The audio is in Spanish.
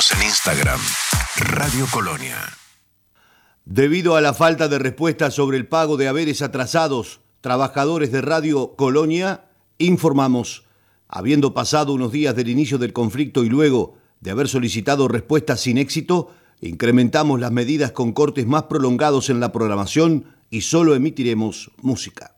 Síguenos en Instagram, Radio Colonia. Debido a la falta de respuesta sobre el pago de haberes atrasados, trabajadores de Radio Colonia, informamos, habiendo pasado unos días del inicio del conflicto y luego de haber solicitado respuestas sin éxito, incrementamos las medidas con cortes más prolongados en la programación y solo emitiremos música.